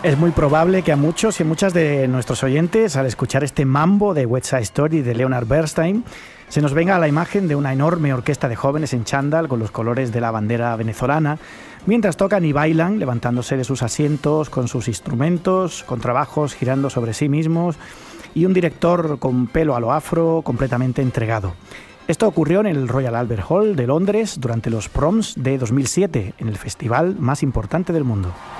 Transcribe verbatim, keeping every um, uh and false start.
Es muy probable que a muchos y a muchas de nuestros oyentes, al escuchar este mambo de West Side Story de Leonard Bernstein, se nos venga a la imagen de una enorme orquesta de jóvenes en chándal con los colores de la bandera venezolana, mientras tocan y bailan, levantándose de sus asientos con sus instrumentos, con trabajos girando sobre sí mismos y un director con pelo a lo afro completamente entregado. Esto ocurrió en el Royal Albert Hall de Londres durante los Proms de dos mil siete, en el festival más importante del mundo.